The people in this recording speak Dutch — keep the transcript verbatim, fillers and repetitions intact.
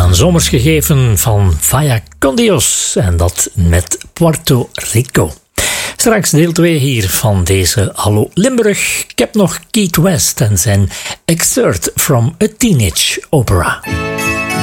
een zomers gegeven van Vaya con Dios en dat met Puerto Rico. Straks deel twee hier van deze Hallo Limburg. Ik heb nog Keith West en zijn Excerpt from a Teenage Opera.